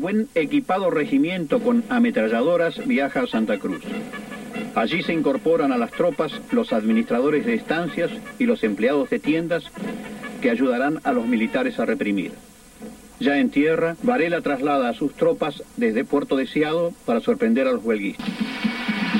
buen equipado regimiento con ametralladoras viaja a Santa Cruz. Allí se incorporan a las tropas los administradores de estancias y los empleados de tiendas que ayudarán a los militares a reprimir. Ya en tierra, Varela traslada a sus tropas desde Puerto Deseado para sorprender a los huelguistas.